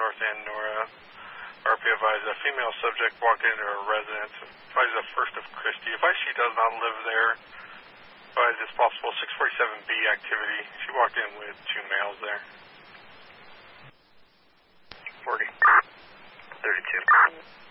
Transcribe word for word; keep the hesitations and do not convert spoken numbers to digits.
North End, Nora. R P advised a female subject walked into her residence. Advised the first of Christie. Advised she does not live there. Advised it's possible six forty-seven B activity. She walked in with two males there. forty. thirty-two.